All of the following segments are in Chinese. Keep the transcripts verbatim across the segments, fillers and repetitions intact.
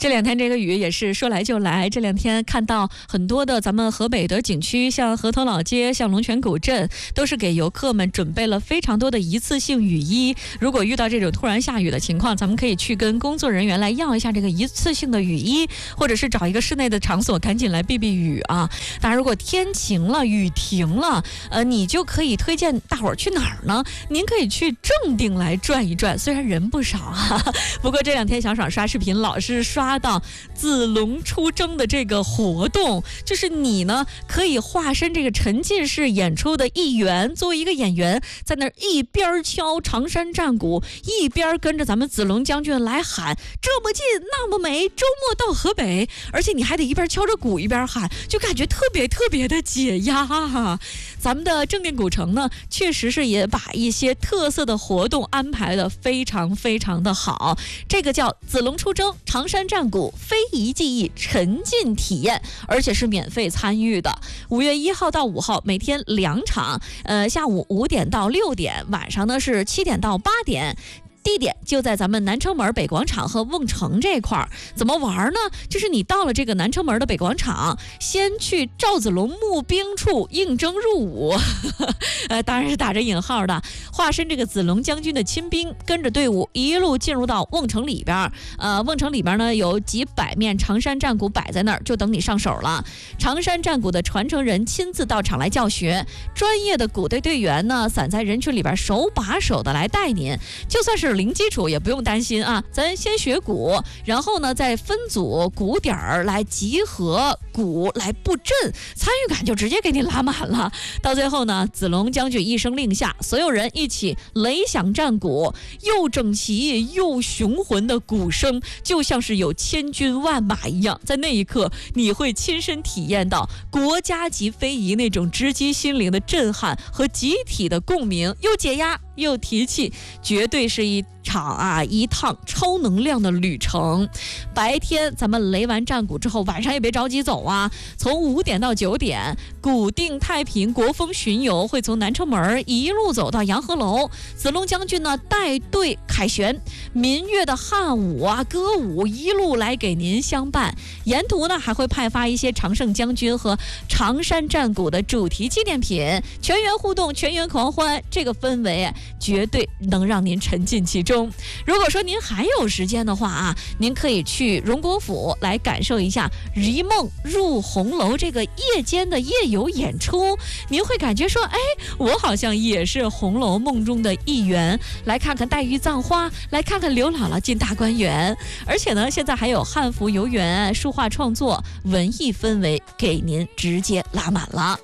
这两天这个雨也是说来就来，这两天看到很多的咱们河北的景区，像河头老街、像龙泉古镇，都是给游客们准备了非常多的一次性雨衣。如果遇到这种突然下雨的情况，咱们可以去跟工作人员来要一下这个一次性的雨衣，或者是找一个室内的场所赶紧来避避雨啊。当然如果天晴了，雨停了，呃，你就可以推荐大伙儿去哪儿呢？您可以去正定来转一转，虽然人不少啊，不过这两天小爽刷视频老是刷到子龙出征的这个活动，就是你呢可以化身这个沉浸式演出的一员，作为一个演员在那儿一边敲长山战鼓，一边跟着咱们子龙将军来喊这么近那么美，周末到河北，而且你还得一边敲着鼓一边喊，就感觉特别特别的解压哈。咱们的正定古城呢，确实是也把一些特色的活动安排的非常非常的好。这个叫子龙出征长山战鼓非遗技艺沉浸体验，而且是免费参与的。五月一号到五号每天两场，呃，下午五点到六点，晚上呢是七点到八点。地点就在咱们南城门北广场和瓮城这块儿。怎么玩呢？就是你到了这个南城门的北广场，先去赵子龙募兵处应征入伍，呃，当然是打着引号的，化身这个子龙将军的亲兵，跟着队伍一路进入到瓮城里边。呃，瓮城里边呢有几百面长山战鼓摆在那儿，就等你上手了。长山战鼓的传承人亲自到场来教学，专业的鼓队队员呢散在人群里边，手把手的来带您。就算是零基础也不用担心啊，咱先学鼓，然后呢再分组鼓点儿来集合鼓来布阵，参与感就直接给你拉满了。到最后呢，子龙将军一声令下，所有人一起擂响战鼓，又整齐又雄浑的鼓声，就像是有千军万马一样。在那一刻，你会亲身体验到国家级非遗那种直击心灵的震撼和集体的共鸣，又解压又提气，绝对是一场啊一趟超能量的旅程。白天咱们擂完战鼓之后，晚上也别着急走啊，从五点到九点，古定太平国风巡游会从南城门一路走到洋河楼，子龙将军呢带队凯旋，民乐的汉舞啊歌舞一路来给您相伴，沿途呢还会派发一些常胜将军和长山战鼓的主题纪念品，全员互动，全员狂欢，这个氛围绝对能让您沉浸其中。如果说您还有时间的话啊，您可以去荣国府来感受一下一梦入红楼这个夜间的夜游演出，您会感觉说，哎，我好像也是红楼梦中的一员，来看看黛玉葬花，来看看刘姥姥进大观园。而且呢，现在还有汉服游园、书画创作、文艺氛围给您直接拉满了。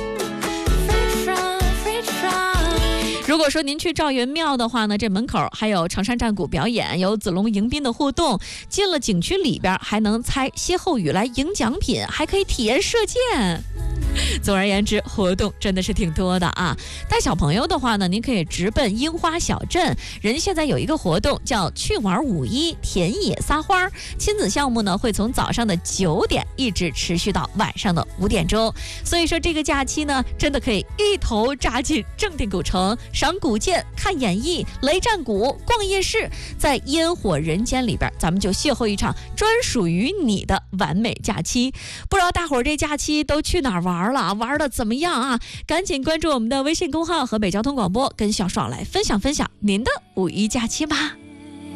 如果说您去赵元庙的话呢，这门口还有长山战鼓表演，有子龙迎宾的互动，进了景区里边还能猜歇后语来赢奖品，还可以体验射箭。总而言之，活动真的是挺多的啊。带小朋友的话呢，您可以直奔樱花小镇，人现在有一个活动叫去玩五一田野撒花，亲子项目呢会从早上的九点一直持续到晚上的五点钟。所以说这个假期呢，真的可以一头扎进正定古城，赏古剑、看演艺、擂战鼓、逛夜市，在烟火人间里边，咱们就邂逅一场专属于你的完美假期。不知道大伙儿这假期都去哪儿玩了，玩的怎么样啊？赶紧关注我们的微信公号河北交通广播，跟小爽来分享分享您的五一假期吧。